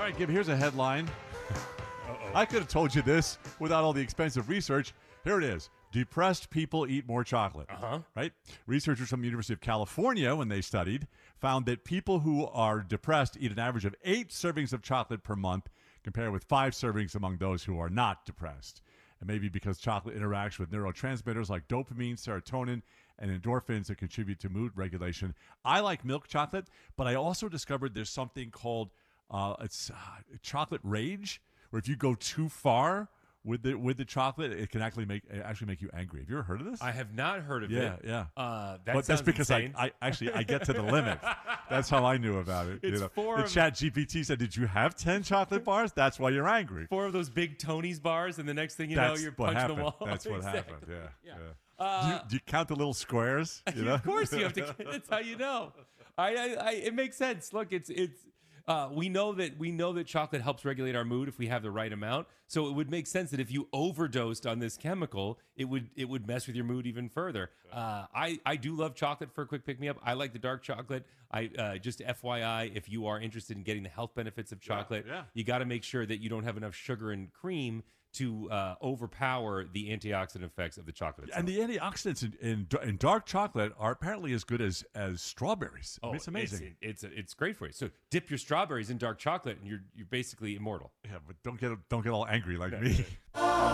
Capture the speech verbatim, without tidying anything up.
right, Gib, here's a headline. Uh-oh. I could have told you this without all the expensive research. Here it is. Depressed people eat more chocolate. Uh-huh. Right? Researchers from the University of California, when they studied, found that people who are depressed eat an average of eight servings of chocolate per month, compared with five servings among those who are not depressed. And maybe because chocolate interacts with neurotransmitters like dopamine, serotonin, and endorphins that contribute to mood regulation. I like milk chocolate, but I also discovered there's something called uh, it's uh, chocolate rage, where if you go too far with the with the chocolate, it can actually make actually make you angry. Have you ever heard of this? I have not heard of yeah, it. Yeah, yeah. Uh, that but that's because insane. I, I actually I get to the limit. That's how I knew about it. It's you know? four The of- Chat G P T said, "Did you have ten chocolate bars? That's why you're angry." Four of those big Tony's bars, and the next thing you That's know, you're what punching happened. the wall. That's what Exactly. happened. Yeah, Yeah. yeah. Uh, do, you, do you count the little squares? You know? Of course, you have to. That's how you know. I, I, I it makes sense. Look, it's it's. Uh, we know that we know that chocolate helps regulate our mood if we have the right amount. So it would make sense that if you overdosed on this chemical, it would it would mess with your mood even further. Uh, I I do love chocolate for a quick pick me up. I like the dark chocolate. I uh, just F Y I, if you are interested in getting the health benefits of chocolate, yeah. you got to make sure that you don't have enough sugar and cream to uh, overpower the antioxidant effects of the chocolate itself. And the antioxidants in, in, in dark chocolate are apparently as good as, as strawberries. I mean, it's amazing. It's it's, it's great for you. So dip your strawberries in dark chocolate, and you're you're basically immortal. Yeah, but don't get don't get all angry like me.